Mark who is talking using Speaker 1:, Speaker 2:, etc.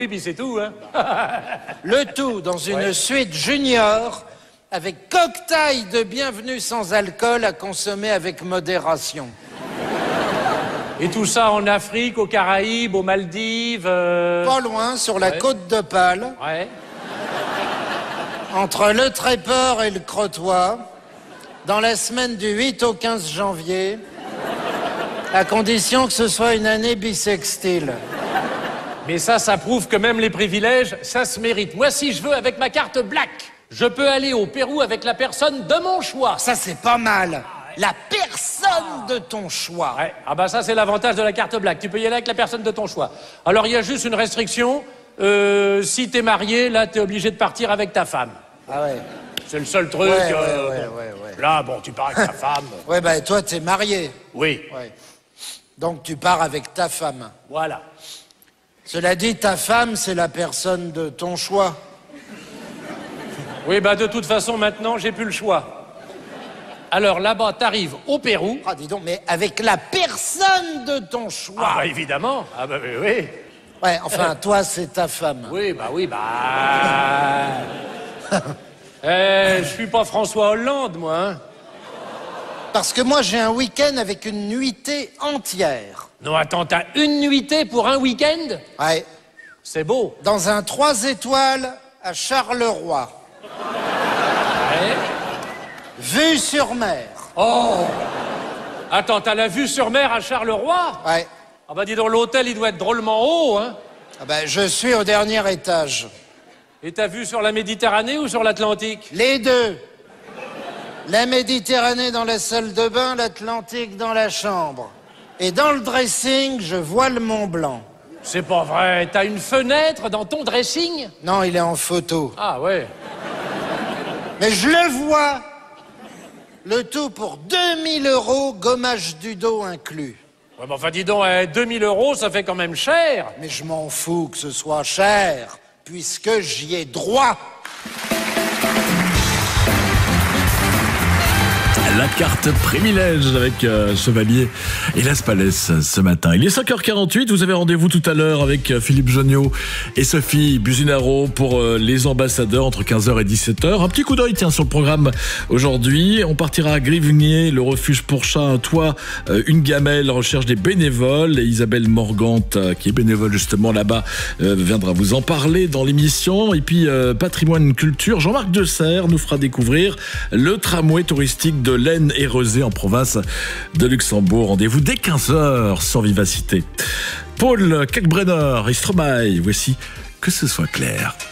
Speaker 1: Et puis c'est tout, hein.
Speaker 2: Le tout dans une suite junior avec cocktail de bienvenue sans alcool à consommer avec modération.
Speaker 1: Et tout ça en Afrique, aux Caraïbes, aux Maldives...
Speaker 2: Pas loin, sur la côte d'Opale,
Speaker 1: Ouais.
Speaker 2: entre le Tréport et le Crotoy, dans la semaine du 8 au 15 janvier, à condition que ce soit une année bissextile.
Speaker 1: Mais ça prouve que même les privilèges, ça se mérite. Moi, si je veux, avec ma carte black, je peux aller au Pérou avec la personne de mon choix.
Speaker 2: Ça, c'est pas mal. La personne de ton choix.
Speaker 1: Ouais. Ah bah ça, c'est l'avantage de la carte black. Tu peux y aller avec la personne de ton choix. Alors, il y a juste une restriction. Si t'es marié, là, t'es obligé de partir avec ta femme.
Speaker 2: Ah ouais.
Speaker 1: C'est le seul truc.
Speaker 2: Ouais.
Speaker 1: Là, bon, tu pars avec ta femme.
Speaker 2: Ouais, bah toi, t'es marié.
Speaker 1: Oui.
Speaker 2: Ouais. Donc tu pars avec ta femme.
Speaker 1: Voilà.
Speaker 2: Cela dit, ta femme, c'est la personne de ton choix.
Speaker 1: Oui, bah de toute façon, maintenant, j'ai plus le choix. Alors là-bas, t'arrives au Pérou.
Speaker 2: Ah, dis donc, mais avec la personne de ton choix.
Speaker 1: Ah, bah, évidemment. Ah, bah oui.
Speaker 2: Ouais, enfin, toi, c'est ta femme.
Speaker 1: Oui. Je suis pas François Hollande, moi, hein.
Speaker 2: Parce que moi, j'ai un week-end avec une nuitée entière.
Speaker 1: Non, attends, t'as une nuitée pour un week-end?
Speaker 2: Ouais.
Speaker 1: C'est beau.
Speaker 2: Dans un 3 étoiles à Charleroi.
Speaker 1: Ouais.
Speaker 2: Vue sur mer.
Speaker 1: Oh! Attends, t'as la vue sur mer à Charleroi?
Speaker 2: Ouais.
Speaker 1: Ah bah dis donc, l'hôtel, il doit être drôlement haut, hein?
Speaker 2: Ah ben, je suis au dernier étage.
Speaker 1: Et t'as vu sur la Méditerranée ou sur l'Atlantique?
Speaker 2: Les deux. La Méditerranée dans la salle de bain, l'Atlantique dans la chambre. Et dans le dressing, je vois le Mont Blanc.
Speaker 1: C'est pas vrai, t'as une fenêtre dans ton dressing?
Speaker 2: Non, il est en photo.
Speaker 1: Ah ouais.
Speaker 2: Mais je le vois. Le tout pour 2000 €, gommage du dos inclus.
Speaker 1: Ouais, mais enfin dis donc, 2000 €, ça fait quand même cher.
Speaker 2: Mais je m'en fous que ce soit cher, puisque j'y ai droit.
Speaker 3: La carte privilège avec Chevalier et Las Palais ce matin. Il est 5h48, vous avez rendez-vous tout à l'heure avec Philippe Jonniot et Sophie Businaro pour les ambassadeurs entre 15h et 17h. Un petit coup d'œil sur le programme aujourd'hui. On partira à Grivigné, le refuge pour chats, un toit, une gamelle, recherche des bénévoles. Et Isabelle Morgante, qui est bénévole justement là-bas, viendra vous en parler dans l'émission. Et puis patrimoine culture, Jean-Marc Deserre nous fera découvrir le tramway touristique de l'Aisne et Rezé en province de Luxembourg. Rendez-vous dès 15h sur Vivacité. Paul Kalkbrenner et Stromae, voici Que ce soit clair.